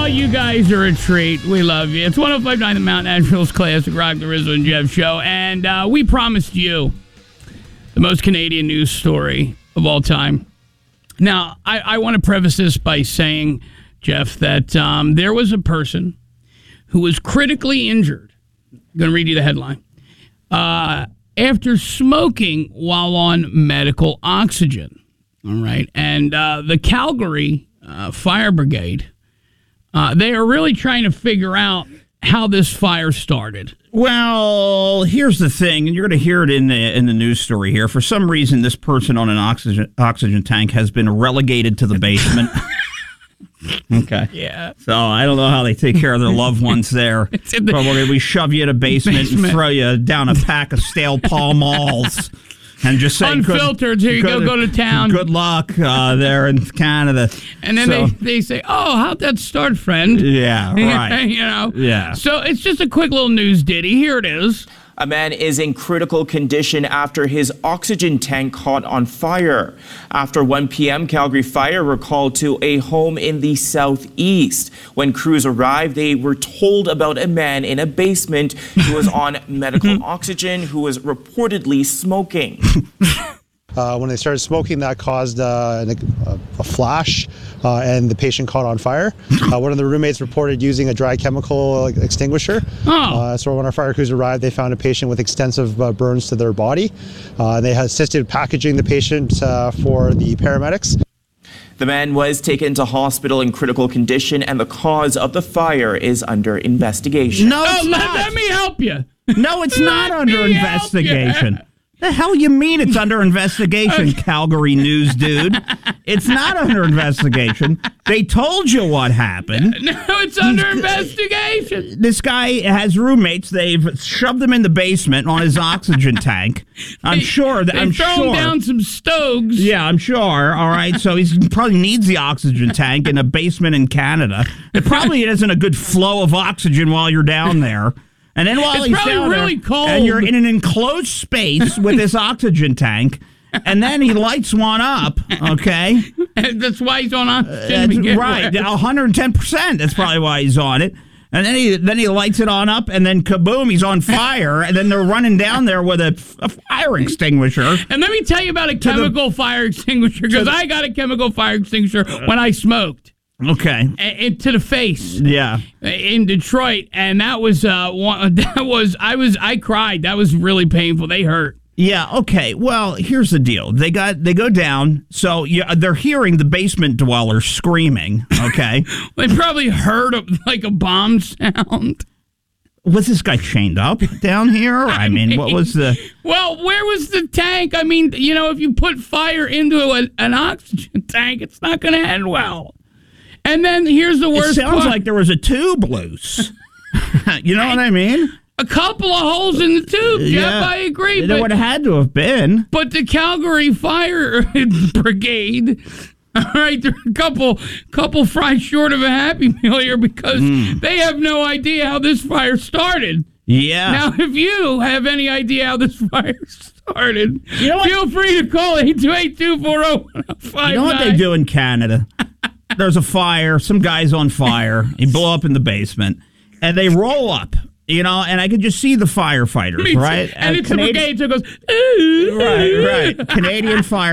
you guys are a treat. We love you. It's 105.9 The Mount Nashville's Classic Rock, the Rizzo and Jeff Show. And we promised you the most Canadian news story of all time. Now, I want to preface this by saying, Jeff, that there was a person who was critically injured. I'm going to read you the headline. After smoking while on medical oxygen. All right. And the Calgary Fire Brigade, they are really trying to figure out how this fire started. Well, here's the thing, and you're going to hear it in the news story here. For some reason, this person on an oxygen tank has been relegated to the basement. Okay. Yeah. So I don't know how they take care of their loved ones there. Probably we shove you in a basement and throw you down a pack of stale Pall Malls. And just say, unfiltered, here you go to town. Good luck there in Canada. And then they say, oh, how'd that start, friend? Yeah, right. Yeah. So it's just a quick little news ditty. Here it is. A man is in critical condition after his oxygen tank caught on fire. After 1 p.m., Calgary Fire were called to a home in the southeast. When crews arrived, they were told about a man in a basement who was on medical oxygen, who was reportedly smoking. When they started smoking, that caused a flash, and the patient caught on fire. One of the roommates reported using a dry chemical extinguisher. So when our fire crews arrived, they found a patient with extensive burns to their body. They had assisted packaging the patient for the paramedics. The man was taken to hospital in critical condition, and the cause of the fire is under investigation. No, it's not. Let me help you. No, it's not under investigation. The hell you mean it's under investigation, Calgary news dude? It's not under investigation. They told you what happened. No, it's under investigation. This guy has roommates. They've shoved him in the basement on his oxygen tank. I'm sure. They've thrown down some stoves. Yeah, I'm sure. All right, so he probably needs the oxygen tank in a basement in Canada. It probably isn't a good flow of oxygen while you're down there. And then while he's down really there, cold. And you're in an enclosed space with this oxygen tank, and then he lights one up, okay? That's why he's on oxygen. Right, 110%. That's probably why he's on it. And then he lights it on up, and then kaboom, he's on fire. And then they're running down there with a fire extinguisher. And let me tell you about a chemical fire extinguisher, because I got a chemical fire extinguisher when I smoked. Okay. To the face. Yeah. In Detroit, and that was I cried. That was really painful. They hurt. Yeah, okay. Well, here's the deal. They go down, so they're hearing the basement dwellers screaming, okay? They probably heard like a bomb sound. Was this guy chained up down here? I mean, what was the... Well, where was the tank? I mean, if you put fire into an oxygen tank, it's not going to end well. And then here's the worst part. It sounds like there was a tube loose. You know what I mean? A couple of holes in the tube, Jeff, yeah, I agree. There would have had to have been. But the Calgary Fire Brigade, all right, they're a couple fries short of a Happy Meal here because they have no idea how this fire started. Yeah. Now, if you have any idea how this fire started, feel free to call 828-240-1059. You know what they do in Canada? There's a fire, some guy's on fire, he blew up in the basement, and they roll up, and I could just see the firefighters, right? And it's a brigade that goes, right. Canadian fire